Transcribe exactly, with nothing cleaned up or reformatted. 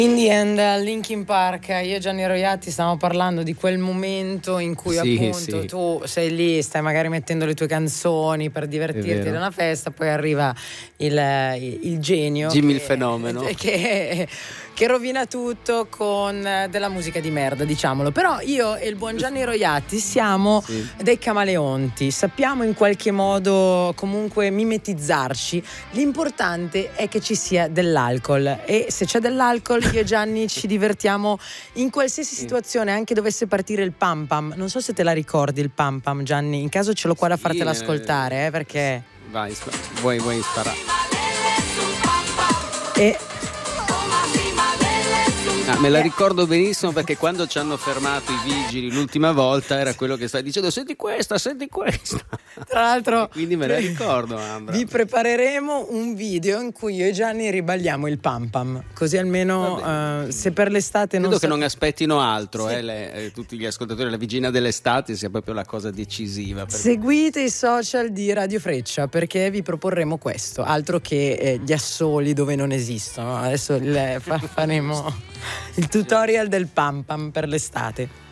In the end, Linkin Park, io e Gianni Roiatti stiamo parlando di quel momento in cui Sì, appunto sì. tu sei lì, stai magari mettendo le tue canzoni per divertirti ad una festa, poi arriva il, il genio Jimmy che, il fenomeno che, che rovina tutto con della musica di merda, diciamolo. Però io e il buon Gianni Roiatti siamo sì. dei camaleonti, sappiamo in qualche modo comunque mimetizzarci. L'importante è che ci sia dell'alcol, e se c'è dell'alcol io e Gianni ci divertiamo in qualsiasi situazione, anche dovesse partire il pam pam. Non so se te la ricordi il pam pam, Gianni, in caso ce l'ho qua da sì, fartela ascoltare, eh, perché vai, vuoi, vuoi sparare? E Ah, me la ricordo benissimo, perché quando ci hanno fermato i vigili l'ultima volta era quello che stai dicendo: senti questa, senti questa. Tra l'altro, e quindi me la ricordo, Ambra. Vi prepareremo un video in cui io e Gianni riballiamo il pam pam, così almeno uh, se per l'estate Credo non che sa- non aspettino altro, Sì. eh, le, eh, tutti gli ascoltatori, la vigina dell'estate sia proprio la cosa decisiva. Per... Seguite i social di Radio Freccia, perché vi proporremo questo, altro che eh, gli assoli dove non esistono. Adesso le fa- faremo il tutorial del pam pam per l'estate.